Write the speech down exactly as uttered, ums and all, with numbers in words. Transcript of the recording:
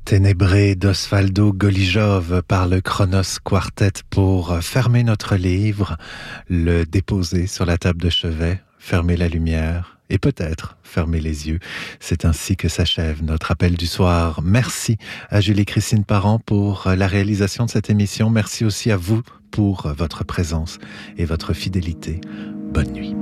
Ténébré d'Osvaldo Golijov par le Kronos Quartet pour fermer notre livre, le déposer sur la table de chevet, fermer la lumière et peut-être fermer les yeux. C'est ainsi que s'achève notre appel du soir. Merci à Julie-Christine Parent pour la réalisation de cette émission. Merci aussi à vous pour votre présence et votre fidélité. Bonne nuit.